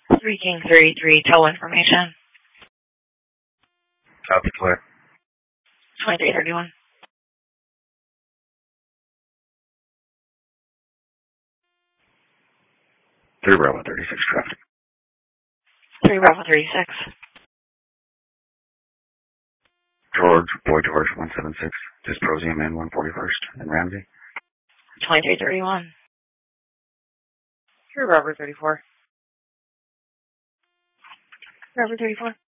3 King 33, tow information. Copy, clear. 2331. 3 Bravo 36 traffic. 3 Bravo 36. George, Boy George 176, Dysprosium and 141st, and Ramsey. 2331. 3 Bravo 34. Bravo 34.